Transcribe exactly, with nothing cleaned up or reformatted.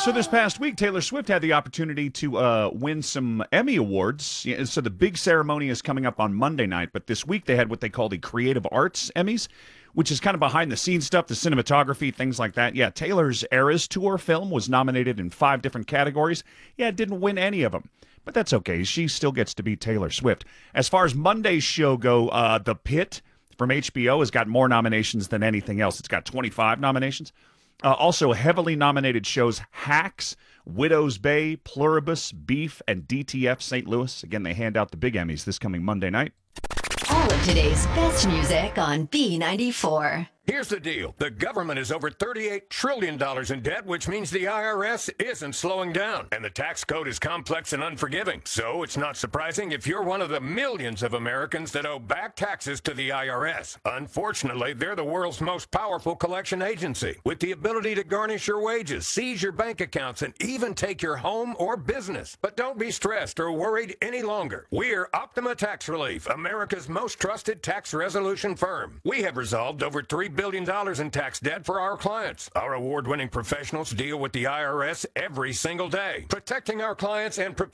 So this past week, Taylor Swift had the opportunity to uh, win some Emmy Awards. Yeah, so the big ceremony is coming up on Monday night, but this week they had what they call the Creative Arts Emmys, which is kind of behind-the-scenes stuff, the cinematography, things like that. Yeah, Taylor's Eras Tour film was nominated in five different categories. Yeah, it didn't win any of them, but that's okay. She still gets to be Taylor Swift. As far as Monday's show go, uh, The Pit from H B O has got more nominations than anything else. It's got twenty-five nominations. Uh, also, heavily nominated shows Hacks, Widow's Bay, Pluribus, Beef, and D T F Saint Louis. Again, they hand out the big Emmys this coming Monday night. All of today's best music on B ninety-four. Here's the deal. The government is over thirty-eight trillion dollars in debt, which means the I R S isn't slowing down. And the tax code is complex and unforgiving. So it's not surprising if you're one of the millions of Americans that owe back taxes to the I R S. Unfortunately, they're the world's most powerful collection agency, with the ability to garnish your wages, seize your bank accounts, and even take your home or business. But don't be stressed or worried any longer. We're Optima Tax Relief, America's most trusted tax resolution firm. We have resolved over three billion dollars in tax debt for our clients. Our award-winning professionals deal with the I R S every single day, protecting our clients and